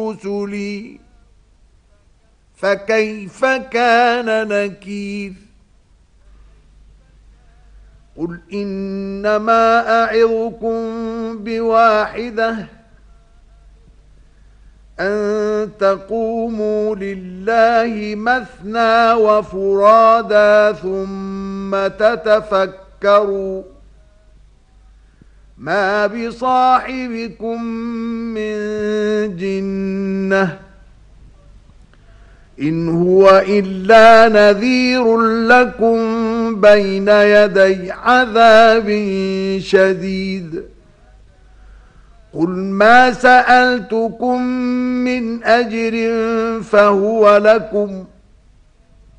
رسلي فكيف كان نكير قل إنما أعظكم بواحدة أن تقوموا لله مثنى وفرادا ثم تتفكروا ما بصاحبكم من جنة إن هو إلا نذير لكم بين يدي عذاب شديد قل ما سألتكم من أجر فهو لكم